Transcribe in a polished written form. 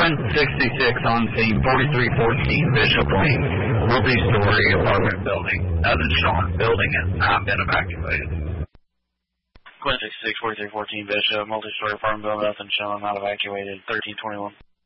166 on scene, 4314 Bishop Lane, multi-story apartment building. Nothing showing. Building has not been evacuated. 166, 4314 Bishop, multi-story apartment building, nothing showing, not evacuated, 1321.